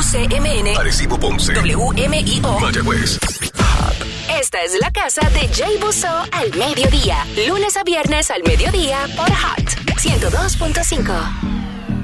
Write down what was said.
UCMN, Arecibo, Ponce, WMIO, Mayagüez. Esta es la casa de Jay Busso al mediodía, lunes a viernes al mediodía por Hot 102.5.